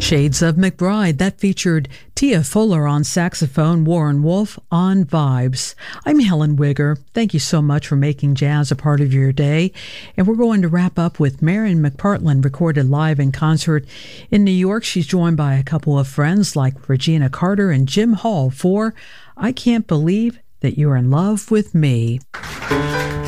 Shades of McBride. That featured Tia Fuller on saxophone, Warren Wolf on vibes. I'm Helen Wigger. Thank you so much for making jazz a part of your day. And we're going to wrap up with Marian McPartland, recorded live in concert in New York. She's joined by a couple of friends like Regina Carter and Jim Hall for I Can't Believe That You're in Love with Me.